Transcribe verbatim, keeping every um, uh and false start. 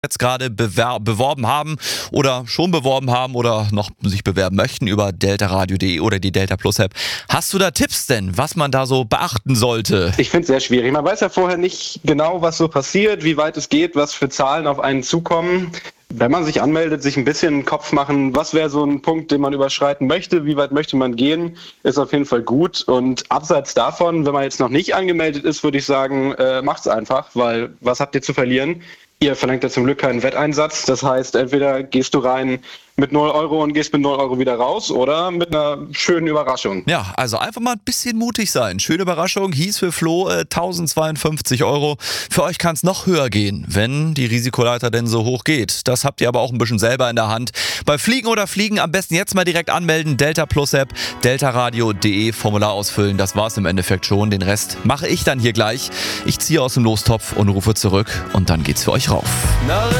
jetzt gerade bewer- beworben haben oder schon beworben haben oder noch sich bewerben möchten über delta radio punkt de oder die Delta Plus App. Hast du da Tipps denn, was man da so beachten sollte? Ich finde es sehr schwierig. Man weiß ja vorher nicht genau, was so passiert, wie weit es geht, was für Zahlen auf einen zukommen. Wenn man sich anmeldet, sich ein bisschen einen Kopf machen, was wäre so ein Punkt, den man überschreiten möchte, wie weit möchte man gehen, ist auf jeden Fall gut. Und abseits davon, wenn man jetzt noch nicht angemeldet ist, würde ich sagen, äh, macht's einfach, weil was habt ihr zu verlieren? Ihr verlangt ja zum Glück keinen Wetteinsatz. Das heißt, entweder gehst du rein mit null Euro und gehst mit null Euro wieder raus oder mit einer schönen Überraschung. Ja, also einfach mal ein bisschen mutig sein. Schöne Überraschung, hieß für Flo äh, tausendzweiundfünfzig Euro. Für euch kann es noch höher gehen, wenn die Risikoleiter denn so hoch geht. Das habt ihr aber auch ein bisschen selber in der Hand. Bei Fliegen oder Fliegen am besten jetzt mal direkt anmelden. Delta Plus App, delta radio punkt de, Formular ausfüllen. Das war's im Endeffekt schon. Den Rest mache ich dann hier gleich. Ich ziehe aus dem Lostopf und rufe zurück und dann geht's für euch rauf.